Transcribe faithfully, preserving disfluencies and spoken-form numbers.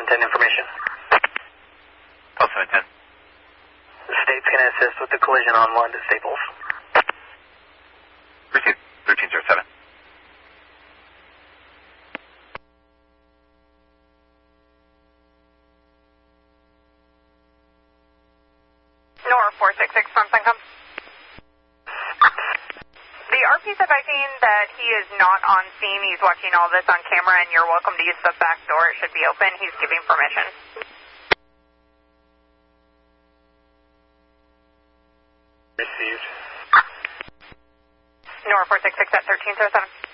ten information. Call seven ten. The state's going to assist with the collision on one to Staples. Received. thirteen zero seven. Nor four six six from Suncom. The R P's advising that he is not on scene. He's watching all this on camera, and you're welcome to use the back door. It should be open. He's giving permission. Received. Nor four six six at thirteen zero seven.